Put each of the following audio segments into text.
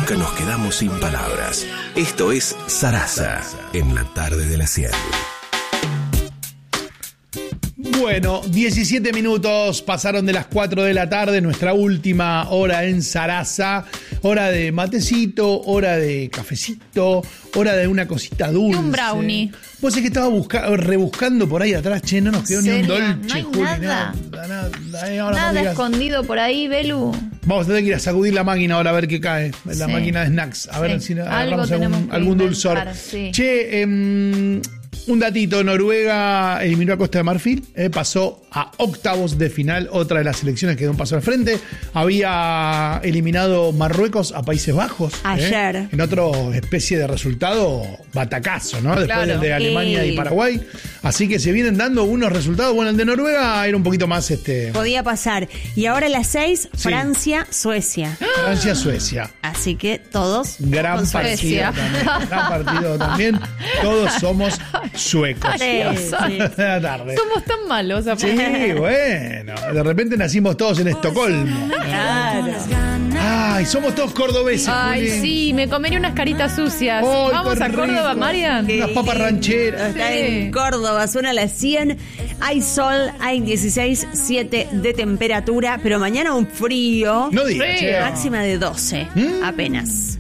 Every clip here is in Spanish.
nunca nos quedamos sin palabras. Esto es Sarasa, en la tarde de la 100. Bueno, 17 minutos pasaron de las 4 de la tarde, nuestra última hora en Sarasa. Hora de matecito, hora de cafecito, hora de una cosita dulce. Y un brownie. Vos es que estaba rebuscando por ahí atrás, che, no nos quedó ni un dolce, no hay Juli, nada. Nada Escondido por ahí, Belu. Vamos a tener que ir a sacudir la máquina ahora a ver qué cae. La máquina de snacks. A ver si agarramos algún dulzor. Sí. Che, un datito, Noruega eliminó a Costa de Marfil, pasó a octavos de final, otra de las selecciones que dio un paso al frente. Había eliminado Marruecos a Países Bajos. Ayer. En otro especie de resultado batacazo, ¿no? Después Claro. del de Alemania y Paraguay. Así que se vienen dando unos resultados. Bueno, el de Noruega era un poquito más Podía pasar. Y ahora a las 6, Sí. Francia, Suecia. Francia-Suecia. Así que todos. Gran con partido Suecia. también. Gran partido también. Todos somos suecos. Sí, sí. De la tarde. Somos tan malos. Sí, bueno. De repente nacimos todos en Estocolmo. Claro. Ay, somos todos cordobeses, Ay, Juli. sí, me comería unas caritas sucias. Ay, Vamos qué a Córdoba, rico. Marian. Unas papas rancheras. Está en Córdoba, suena a las 100. Hay sol, hay 16,7 de temperatura, pero mañana un frío. No digas, Sí. che. Máxima de 12, apenas.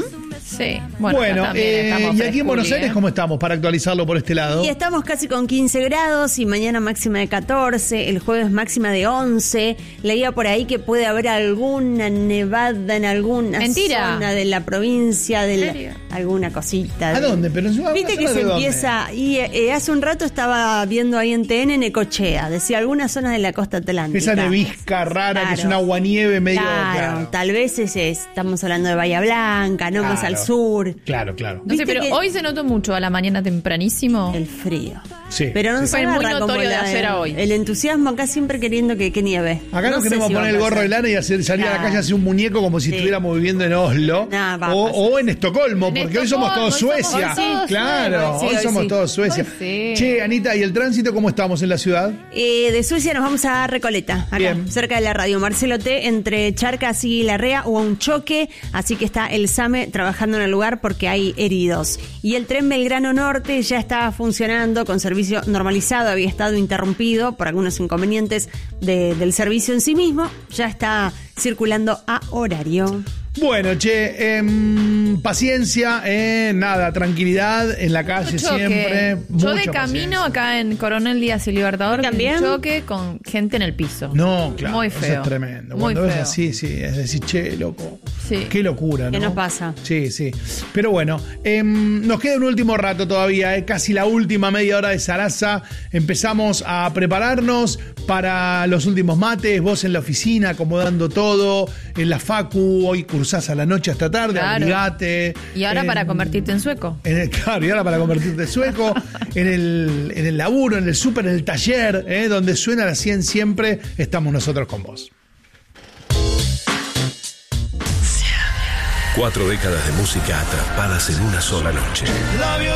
Sí, bueno, Bueno, acá también estamos y aquí en Buenos fresculi, Aires, ¿cómo estamos? Para actualizarlo por este lado. Y estamos casi con 15 grados y mañana máxima de 14, el jueves máxima de 11. Leía por ahí que puede haber alguna nevada en alguna Mentira. zona de la provincia, ¿En serio? alguna cosita. ¿A dónde? Pero Viste que se empieza, y hace un rato estaba viendo ahí en TN Necochea, decía alguna zona de la costa atlántica. Esa nevisca rara, Claro. que es una aguanieve medio... Claro, tal vez estamos hablando de Bahía Blanca, no más al sur. Claro. No sé, Viste pero que- hoy se notó mucho a la mañana tempranísimo. El frío. Sí, Pero no sí. se Fue muy agarra como notorio de ayer a hoy. el entusiasmo acá siempre queriendo que nieve. Acá No nos sé queremos si va poner a el gorro pasar. de lana y salir a la calle a hacer un muñeco como si Sí. estuviéramos viviendo en Oslo. Nah, va a o en Estocolmo, En porque hoy somos todos Estocolmo, hoy somos Suecia. todos Claro, Sí, hoy hoy somos sí. todos Suecia. Hoy sí. Che, Anita, ¿y el tránsito cómo estamos en la ciudad? De Suecia nos vamos a Recoleta, acá, Bien. cerca de la radio. Marcelo T, entre Charcas y Larrea hubo un choque, así que está el SAME trabajando en el lugar porque hay heridos. Y el tren Belgrano Norte ya estaba funcionando con servicio normalizado, había estado interrumpido por algunos inconvenientes del servicio en sí mismo, ya está circulando a horario. Bueno, che, paciencia, nada, tranquilidad en la calle Choque. siempre. Yo de mucha camino paciencia. acá en Coronel Díaz y Libertador, ¿También? un choque con gente en el piso. No, claro, Muy eso feo. es tremendo. Muy Cuando ves feo. así, sí, es decir, che, loco. Sí. Qué locura, ¿no? ¿Qué nos pasa? Sí, sí. Pero bueno, nos queda un último rato todavía, casi la última media hora de Sarasa. Empezamos a prepararnos para los últimos mates, vos en la oficina acomodando todo, en la facu, hoy cursás a la noche hasta tarde, Claro. abrigate. Y ahora para convertirte en sueco. Claro, y ahora para convertirte en sueco, en el laburo, en el súper, en el taller, donde suena la 100 siempre, estamos nosotros con vos. 4 décadas de música atrapadas en una sola noche.